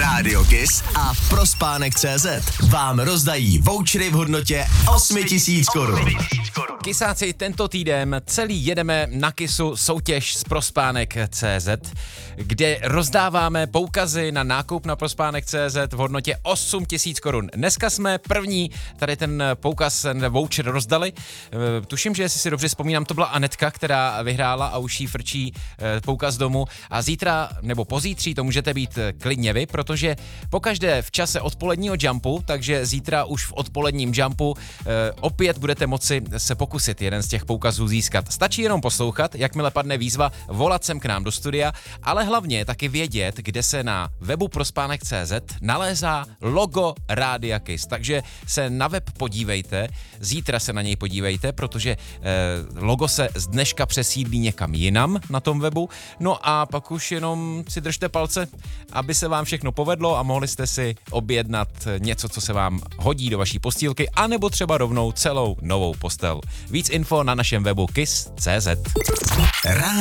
Rádio Kiss a Prospánek.cz vám rozdají vouchery v hodnotě 8 000 korun. Kisáci, tento týden celý jedeme na Kissu soutěž z Prospánek.cz, kde rozdáváme poukazy na nákup na Prospánek.cz v hodnotě 8 000 korun. Dneska jsme první tady ten poukaz, ten voucher rozdali. Tuším, že jestli si dobře vzpomínám, to byla Anetka, která vyhrála a už jí frčí poukaz domů. A zítra nebo pozítří to můžete být klidně vy, protože pokaždé v čase odpoledního jumpu, takže zítra už v odpoledním jumpu opět budete moci se pokusit jeden z těch poukazů získat. Stačí jenom poslouchat, jakmile padne výzva, volat sem k nám do studia, ale hlavně taky vědět, kde se na webu Prospánek.cz nalézá logo Rádia Kiss. Takže se na web podívejte, zítra se na něj podívejte, protože logo se z dneška přesídlí někam jinam na tom webu. No a pak už jenom si držte palce, aby se vám všechno povedlo a mohli jste si objednat něco, co se vám hodí do vaší postýlky, anebo třeba rovnou celou novou postel. Víc info na našem webu kiss.cz.